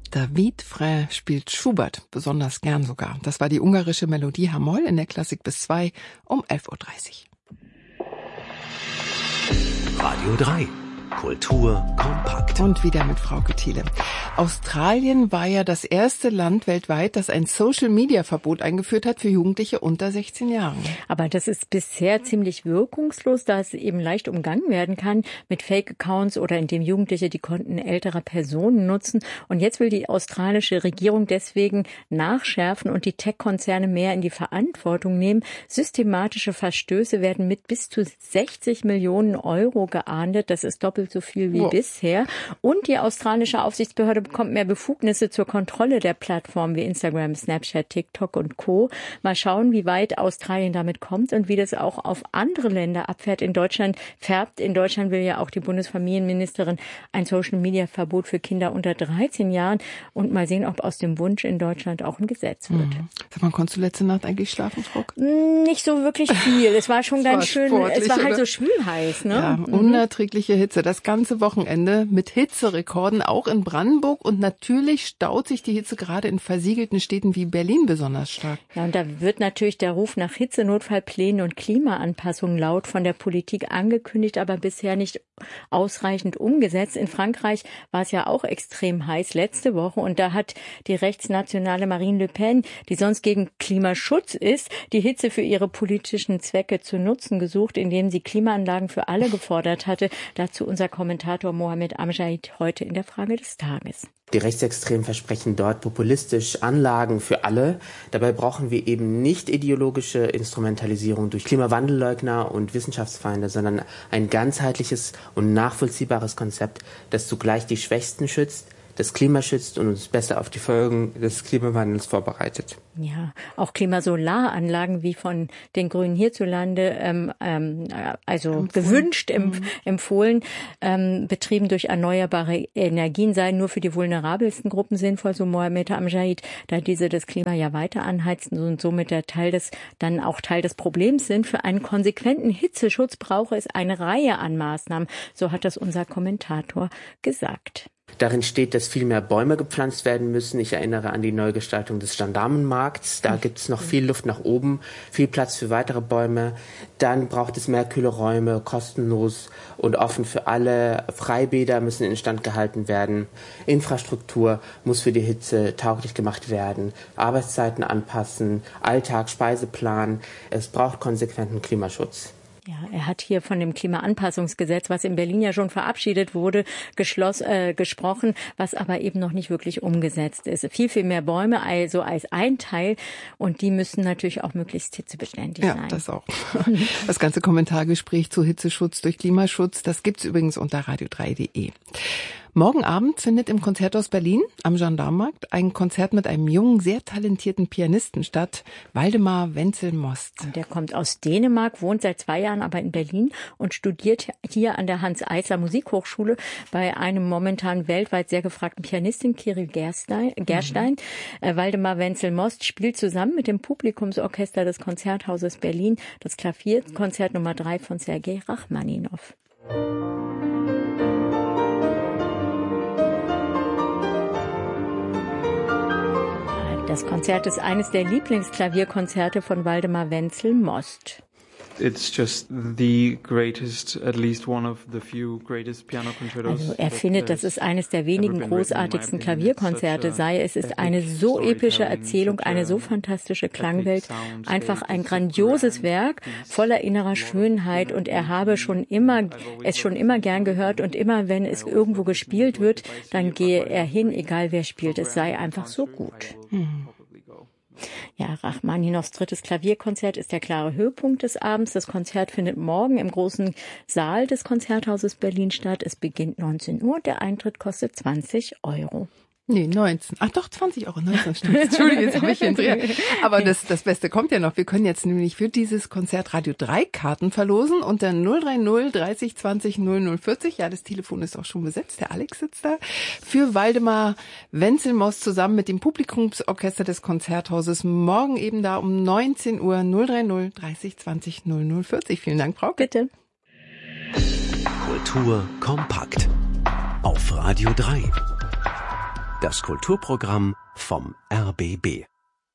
David Frey spielt Schubert, besonders gern sogar. Das war die ungarische Melodie H-Moll in der Klassik bis 2 um 11.30 Uhr. Radio 3. Kultur kompakt. Und wieder mit Frauke Thiele. Australien war ja das erste Land weltweit, das ein Social-Media-Verbot eingeführt hat für Jugendliche unter 16 Jahren. Aber das ist bisher ziemlich wirkungslos, da es eben leicht umgangen werden kann mit Fake-Accounts oder indem Jugendliche die Konten älterer Personen nutzen. Und jetzt will die australische Regierung deswegen nachschärfen und die Tech-Konzerne mehr in die Verantwortung nehmen. Systematische Verstöße werden mit bis zu 60 Millionen Euro geahndet. Das ist doppelt so viel wie bisher. Und die australische Aufsichtsbehörde bekommt mehr Befugnisse zur Kontrolle der Plattformen wie Instagram, Snapchat, TikTok und Co. Mal schauen, wie weit Australien damit kommt und wie das auch auf andere Länder abfährt. In Deutschland will ja auch die Bundesfamilienministerin ein Social-Media-Verbot für Kinder unter 13 Jahren. Und mal sehen, ob aus dem Wunsch in Deutschland auch ein Gesetz wird. Sag mal, konntest du letzte Nacht eigentlich schlafen, Frau? Nicht so wirklich viel. Es war schon ganz schön. Es war halt so schwülheiß, ne? Ja, unerträgliche Hitze. Das ganze Wochenende mit Hitzerekorden, auch in Brandenburg. Und natürlich staut sich die Hitze gerade in versiegelten Städten wie Berlin besonders stark. Ja, und da wird natürlich der Ruf nach Hitzenotfallplänen und Klimaanpassungen laut von der Politik angekündigt, aber bisher nicht ausreichend umgesetzt. In Frankreich war es ja auch extrem heiß letzte Woche und da hat die rechtsnationale Marine Le Pen, die sonst gegen Klimaschutz ist, die Hitze für ihre politischen Zwecke zu nutzen gesucht, indem sie Klimaanlagen für alle gefordert hatte. Dazu unser Kommentator Mohamed Amjad heute in der Frage des Tages. Die Rechtsextremen versprechen dort populistisch Anlagen für alle. Dabei brauchen wir eben nicht ideologische Instrumentalisierung durch Klimawandelleugner und Wissenschaftsfeinde, sondern ein ganzheitliches und nachvollziehbares Konzept, das zugleich die Schwächsten schützt, das Klima schützt und uns besser auf die Folgen des Klimawandels vorbereitet. Ja, auch Klimasolaranlagen wie von den Grünen hierzulande, gewünscht, empfohlen, betrieben durch erneuerbare Energien, seien nur für die vulnerabelsten Gruppen sinnvoll, so Mohamed Amjad, da diese das Klima ja weiter anheizen und somit Teil des Problems sind. Für einen konsequenten Hitzeschutz brauche es eine Reihe an Maßnahmen, so hat das unser Kommentator gesagt. Darin steht, dass viel mehr Bäume gepflanzt werden müssen. Ich erinnere an die Neugestaltung des Gendarmenmarkts. Da gibt es noch viel Luft nach oben, viel Platz für weitere Bäume. Dann braucht es mehr kühle Räume, kostenlos und offen für alle. Freibäder müssen instand gehalten werden. Infrastruktur muss für die Hitze tauglich gemacht werden. Arbeitszeiten anpassen, Alltag, Speiseplan. Es braucht konsequenten Klimaschutz. Ja, er hat hier von dem Klimaanpassungsgesetz, was in Berlin ja schon verabschiedet wurde, gesprochen, was aber eben noch nicht wirklich umgesetzt ist. Viel, viel mehr Bäume, also als ein Teil, und die müssen natürlich auch möglichst hitzebeständig sein. Ja, das auch. Das ganze Kommentargespräch zu Hitzeschutz durch Klimaschutz, das gibt's übrigens unter radio3.de. Morgen Abend findet im Konzerthaus Berlin am Gendarmenmarkt ein Konzert mit einem jungen, sehr talentierten Pianisten statt, Waldemar Wenzel-Most. Der kommt aus Dänemark, wohnt seit 2 Jahren aber in Berlin und studiert hier an der Hans-Eisler Musikhochschule bei einem momentan weltweit sehr gefragten Pianistin, Kirill Gerstein. Waldemar Wenzel-Most spielt zusammen mit dem Publikumsorchester des Konzerthauses Berlin das Klavierkonzert Nummer 3 von Sergei Rachmaninow. Das Konzert ist eines der Lieblingsklavierkonzerte von Waldemar Wenzel-Most. It's just the greatest, at least one of the few greatest piano concertos. Also er findet, dass es eines der wenigen großartigsten Klavierkonzerte sei. Es ist eine so epische Erzählung, eine so fantastische Klangwelt, einfach ein grandioses Werk voller innerer Schönheit, und er habe es schon immer gern gehört, und immer wenn es irgendwo gespielt wird, dann gehe er hin, egal wer spielt, es sei einfach so gut. Ja, Rachmaninows 3. Klavierkonzert ist der klare Höhepunkt des Abends. Das Konzert findet morgen im großen Saal des Konzerthauses Berlin statt. Es beginnt 19 Uhr. Der Eintritt kostet 20 €. Nee, 19. Ach doch, 20 €. 19, stimmt. Entschuldige, jetzt habe ich ihn drin. Aber das Beste kommt ja noch. Wir können jetzt nämlich für dieses Konzert Radio 3 Karten verlosen unter 030 30 20 0040. Ja, das Telefon ist auch schon besetzt. Der Alex sitzt da. Für Waldemar Wenzel-Most zusammen mit dem Publikumsorchester des Konzerthauses. Morgen eben da um 19 Uhr 030 30 20 0040. Vielen Dank, Frau. Bitte. Kultur kompakt. Auf Radio 3. Das Kulturprogramm vom RBB.